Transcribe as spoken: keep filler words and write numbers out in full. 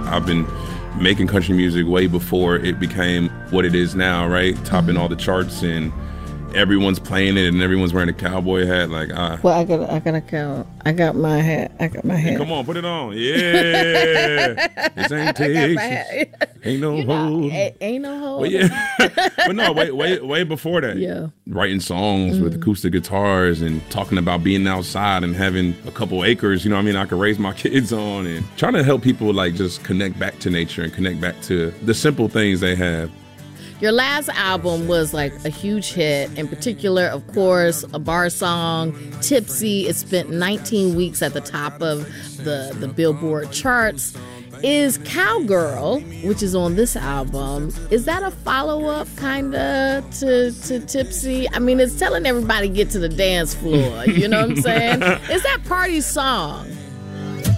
I've been making country music way before it became what it is now, right? Topping all the charts, and everyone's playing it, and everyone's wearing a cowboy hat. Like, uh, well, I got, I got a cow. I got my hat. I got my hat. Hey, come on, put it on. Yeah, this ain't Texas. Ain't no you know, hold. Ain't, ain't no hold. Well, yeah, but no, way, way, way before that. Yeah, writing songs mm-hmm. with acoustic guitars and talking about being outside and having a couple acres. You know, what I mean, I could raise my kids on, and trying to help people like just connect back to nature and connect back to the simple things they have. Your last album was like a huge hit, in particular, of course, a bar song, Tipsy. It spent nineteen weeks at the top of the, the Billboard charts. Is Cowgirl, which is on this album, is that a follow-up kind of to, to Tipsy? I mean, it's telling everybody get to the dance floor, you know what I'm saying? Is that party song?